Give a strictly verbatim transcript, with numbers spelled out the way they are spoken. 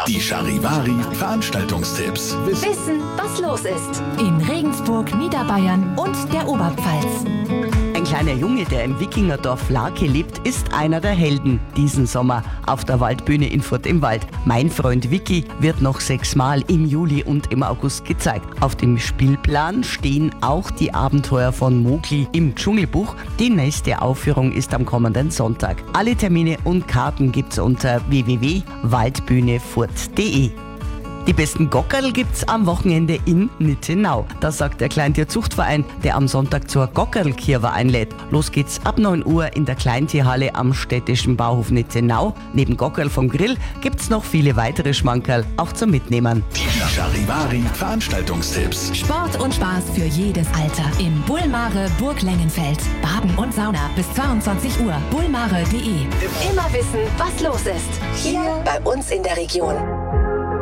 Die Charivari Veranstaltungstipps. Wissen, was los ist. In Regensburg, Niederbayern und der Oberpfalz. Ein kleiner Junge, der im Wikingerdorf Lake lebt, ist einer der Helden diesen Sommer auf der Waldbühne in Furt im Wald. Mein Freund Vicky wird noch sechsmal im Juli und im August gezeigt. Auf dem Spielplan stehen auch die Abenteuer von Mowgli im Dschungelbuch. Die nächste Aufführung ist am kommenden Sonntag. Alle Termine und Karten gibt's unter w w w punkt waldbühnefurt punkt d e. Die besten Gockerl gibt's am Wochenende in Nittenau. Das sagt der Kleintierzuchtverein, der am Sonntag zur Gockerl-Kirwa einlädt. Los geht's ab neun Uhr in der Kleintierhalle am städtischen Bauhof Nittenau. Neben Gockerl vom Grill gibt's noch viele weitere Schmankerl, auch zum Mitnehmen. Die Charivari Veranstaltungstipps. Sport und Spaß für jedes Alter. Im Bullmare Burg Lengenfeld. Baden und Sauna bis zweiundzwanzig Uhr. bullmare punkt d e. Immer wissen, was los ist. Hier bei uns in der Region.